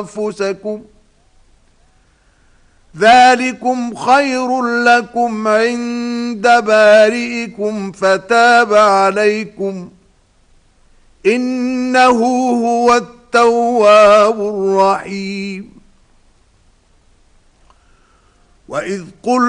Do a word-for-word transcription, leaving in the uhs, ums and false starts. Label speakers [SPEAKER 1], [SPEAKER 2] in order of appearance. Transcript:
[SPEAKER 1] أنفسكم ذلكم خير لكم عند بارئكم فتاب عليكم إنه هو التواب الرحيم. وإذ قل